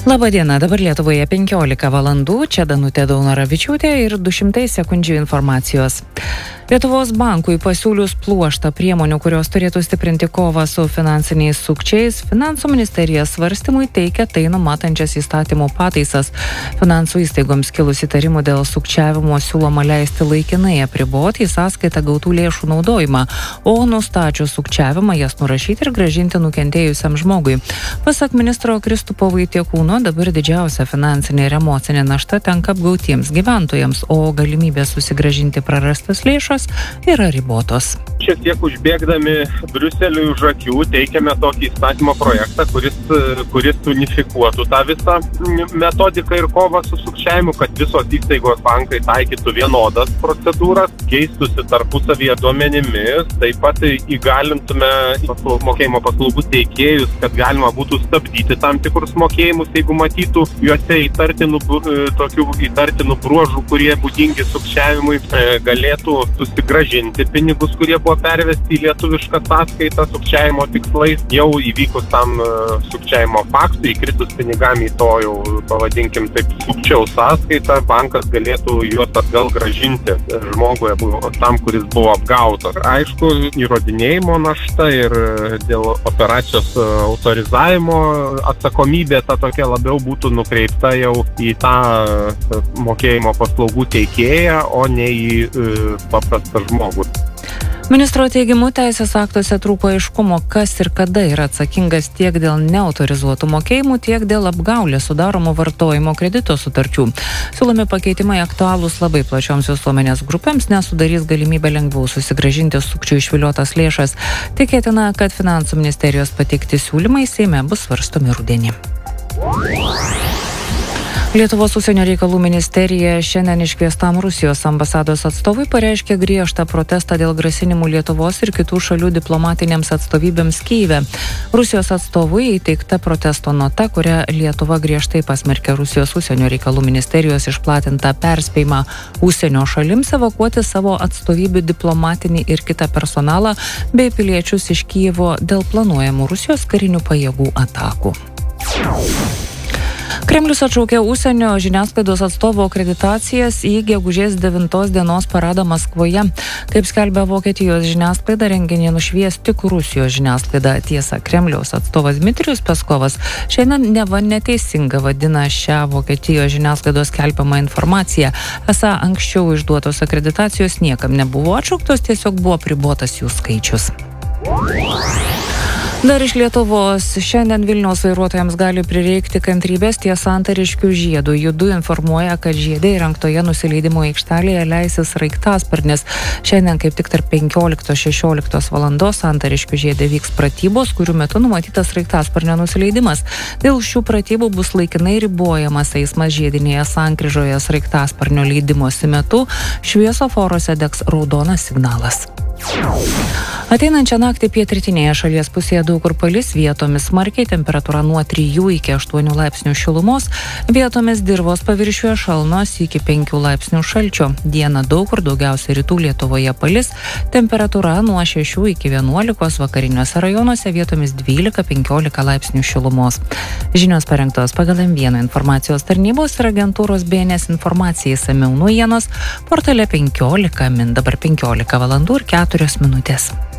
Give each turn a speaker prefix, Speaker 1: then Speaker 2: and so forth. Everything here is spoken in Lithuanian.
Speaker 1: Labadiena, dabar Lietuvoje 15 valandų, čia Danutė Daunoravičiūtė ir 200 sekundžių informacijos. Lietuvos bankui pasiūlius pluoštą priemonių, kurios turėtų stiprinti kovą su finansiniais sukčiais, Finansų ministerija svarstymui teikia tai numatančias įstatymų pataisas. Finansų įstaigoms kilus įtarimų dėl sukčiavimo siūloma leisti laikinai apriboti į sąskaitą gautų lėšų naudojimą, o nustačius sukčiavimą jas nurašyti ir grąžinti nukentėjusiam žmogui. Pasak ministro Kristupo Vaitiekūno, dabar didžiausia finansinė ir emocinė našta tenka apgautiems gyventojams, o galimybė susigrąžinti prarastas lėšas yra ribotos.
Speaker 2: Šiek tiek užbėgdami Briuseliui už akių teikiame tokį įstatymo projektą, kuris unifikuotų tą visą metodiką ir kovą su sukčiavimu, kad visos įstaigos bankai taikytų vienodas procedūras, keistusi tarpusavyje duomenimis, taip pat įgalintume mokėjimo paslaugų teikėjus, kad galima būtų stabdyti tam tikrus mokėjimus, jeigu matytų juose įtartinų bruožų, kurie būdingi sukčiavimui, galėtų susigrąžinti pinigus, kurie buvo pervesti į lietuvišką sąskaitą sukčiavimo tikslais, jau įvykus tam sukčiavimo faktui, įkritus pinigam į to jau, pavadinkim taip, sukčiaus sąskaitą, bankas galėtų juos atgal grąžinti žmogui, tam, kuris buvo apgautas. Aišku, įrodinėjimo našta ir dėl operacijos autorizavimo atsakomybė ta tokia labiau būtų nukreipta jau į tą mokėjimo paslaugų teikėją, o ne į paprastą žmogų.
Speaker 1: Ministro teigimu, teisės aktuose trūko aiškumo, kas ir kada yra atsakingas tiek dėl neautorizuotų mokėjimų, tiek dėl apgaulės sudaromų vartojimo kredito sutarčių. Siūlomi pakeitimai aktualūs labai plačioms visuomenės grupėms, nes sudarys galimybę lengviau susigrąžinti sukčių išviliotas lėšas. Tikėtina, kad Finansų ministerijos pateikti siūlymai Seime bus svarstomi rudenį. Lietuvos užsienio reikalų ministerija šiandien iškviestam Rusijos ambasados atstovui pareiškė griežtą protestą dėl grasinimų Lietuvos ir kitų šalių diplomatinėms atstovybėms Kyjive. Rusijos atstovui įteikta protesto nota, kuria Lietuva griežtai pasmerkė Rusijos užsienio reikalų ministerijos išplatintą perspėjimą užsienio šalims evakuoti savo atstovybių diplomatinį ir kitą personalą bei piliečius iš Kyjivo dėl planuojamų Rusijos karinių pajėgų atakų. Kremlius atšaukė užsienio žiniasklaidos atstovo akreditacijas į gegužės 9 dienos paradą Maskvoje. Kaip skelbia Vokietijos žiniasklaida, renginį nušvies tik Rusijos žiniasklaida. Tiesa, Kremliaus atstovas Dmitrijus Peskovas šiandien neva neteisinga vadina šią Vokietijos žiniasklaidos skelbiamą informaciją. Esą anksčiau išduotos akreditacijos niekam nebuvo atšauktos, tiesiog buvo apribotas jų skaičius. Dar iš Lietuvos. Šiandien Vilniaus vairuotojams gali prireikti kantrybės ties Santariškių žiedu. Judu informuoja, kad žiede įrengtoje nusileidimo aikštelėje leisis sraigtasparnis. Šiandien kaip tik tarp 15-16 valandos Santariškių žiede vyks pratybos, kurių metu numatytas sraigtasparnio nusileidimas. Dėl šių pratybų bus laikinai ribojamas eismas žiedinėje sankryžoje. Sraigtasparnio leidimosi metu šviesoforuose degs raudonas signalas. Ateinančią naktį pietrytinėje šalies pusėje daug kur palis, vietomis smarkiai, temperatūra nuo 3 iki 8 laipsnių šilumos, vietomis dirvos paviršiuje šalnos iki 5 laipsnių šalčio. Dieną daug kur, daugiausia rytų Lietuvoje palis, temperatūra nuo 6 iki 11, vakariniuose rajonuose vietomis 12-15 laipsnių šilumos. Žinios parengtos pagal M1 informacijos tarnybos ir agentūros BNS informacijai. Išsamiau naujienos portale 15 min. Dabar 15 valandų ir 4 minutės.